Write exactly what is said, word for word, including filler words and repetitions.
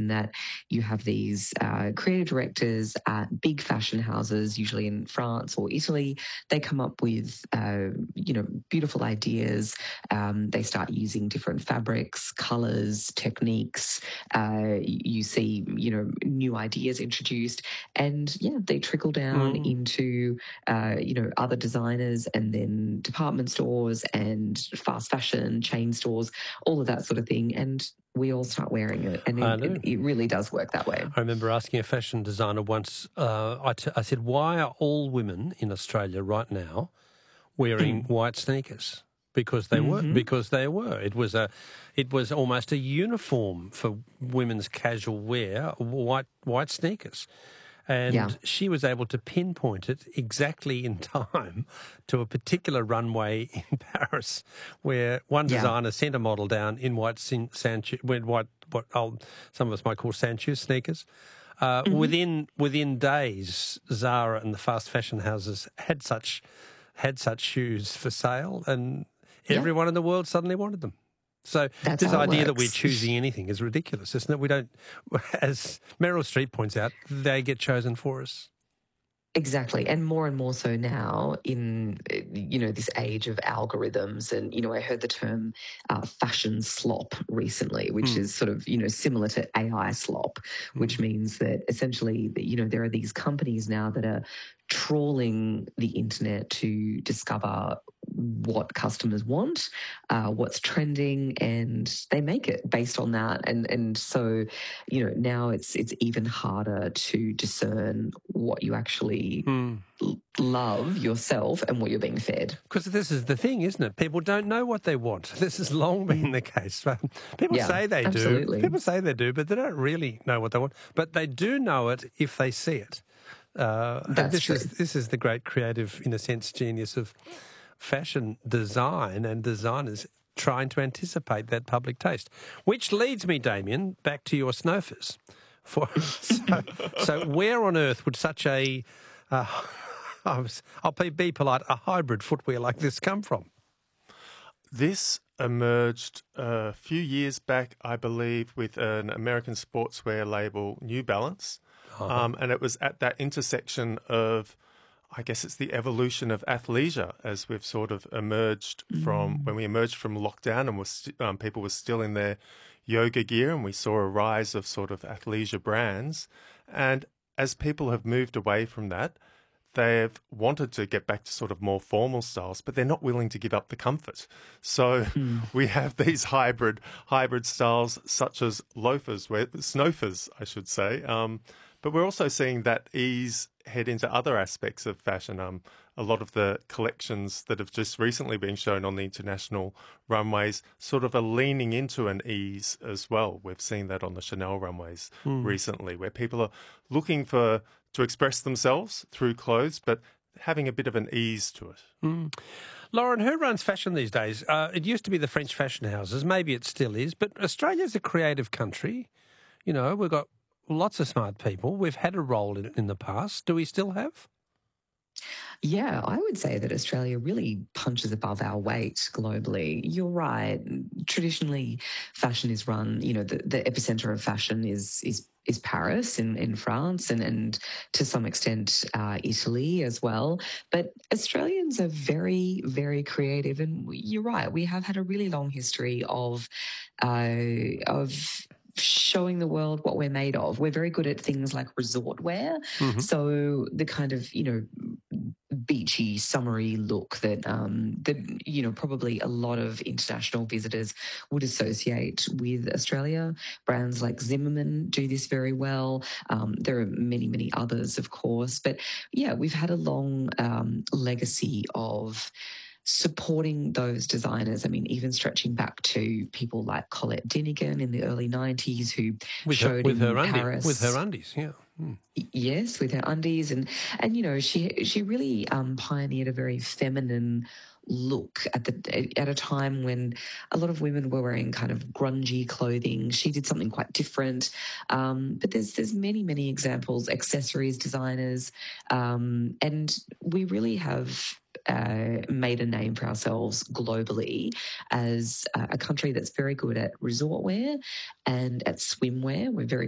in that you have these uh, creative directors at big fashion houses, usually in France or Italy. They come up with, uh, you know, beautiful ideas. Um, they start using different fabrics, colors, techniques. Uh, you see, you know, new ideas introduced, and yeah, they trickle down Mm. into, uh, you know, other designers, and then department stores and fast fashion chain stores, all of that sort of thing. And we all start wearing it, and I it, know. it, it really does work that way. I remember asking a fashion designer once, uh, I, t- I said, why are all women in Australia right now wearing white sneakers? Because they were, Mm-hmm. because they were. It was a, it was almost a uniform for women's casual wear, white white sneakers. And Yeah. she was able to pinpoint it exactly in time to a particular runway in Paris, where one Yeah. designer sent a model down in white sin- sand, white what I'll, some of us might call Sanchez sneakers. Uh, Mm-hmm. Within within days, Zara and the fast fashion houses had such had such shoes for sale, and Yeah. everyone in the world suddenly wanted them. So That's this how it idea that we're works. choosing anything is ridiculous, isn't it? We don't, as Meryl Streep points out, they get chosen for us. Exactly. And more and more so now in, you know, this age of algorithms. And, you know, I heard the term uh, fashion slop recently, which Mm. is sort of, you know, similar to A I slop, which Mm. means that essentially, you know, there are these companies now that are trawling the internet to discover what customers want, uh, what's trending, and they make it based on that. And and so, you know, now it's it's even harder to discern what you actually Mm. l- love yourself and what you're being fed. Because this is the thing, isn't it? People don't know what they want. This has long been the case. People Yeah, say they absolutely. do. People say they do, but they don't really know what they want. But they do know it if they see it. Uh, and That's this true. is this is the great creative, in a sense, genius of fashion design and designers trying to anticipate that public taste. Which leads me, Damien, back to your snowfers. For so, so where on earth would such a uh, I was, I'll be, be polite, a hybrid footwear like this come from? This emerged a few years back, I believe, with an American sportswear label, New Balance. Uh-huh. Um, and it was at that intersection of, I guess it's the evolution of athleisure as we've sort of emerged from, Mm. when we emerged from lockdown and was, um, people were still in their yoga gear, and we saw a rise of sort of athleisure brands. And as people have moved away from that, they've wanted to get back to sort of more formal styles, but they're not willing to give up the comfort. So Mm. we have these hybrid hybrid styles such as loafers, where, snowfers, I should say. Um, but we're also seeing that ease head into other aspects of fashion. Um, a lot of the collections that have just recently been shown on the international runways sort of are leaning into an ease as well. We've seen that on the Chanel runways Mm. recently, where people are looking for to express themselves through clothes, but having a bit of an ease to it. Mm. Lauren, who runs fashion these days? Uh, it used to be the French fashion houses. Maybe it still is, but Australia's a creative country. You know, we've got lots of smart people. We've had a role in it in the past. Do we still have? Yeah, I would say that Australia really punches above our weight globally. You're right. Traditionally, fashion is run, you know, the, the epicenter of fashion is is is Paris in, in France, and, and to some extent uh, Italy as well. But Australians are very, very creative. And you're right, we have had a really long history of uh, of showing the world what we're made of. We're very good at things like resort wear. Mm-hmm. So the kind of, you know, beachy, summery look that um, that you know probably a lot of international visitors would associate with Australia. Brands like Zimmermann do this very well. Um, there are many, many others, of course, but yeah, we've had a long um, legacy of supporting those designers. I mean, even stretching back to people like Colette Dinigan in the early nineties, who with her, showed with in her Paris. Undie, with her undies, yeah. Mm. Yes, with her undies, and and you know she she really um, pioneered a very feminine look at the at a time when a lot of women were wearing kind of grungy clothing. She did something quite different, um, but there's there's many many examples, accessories designers, um, and we really have uh, made a name for ourselves globally as a country that's very good at resort wear and at swimwear. We're very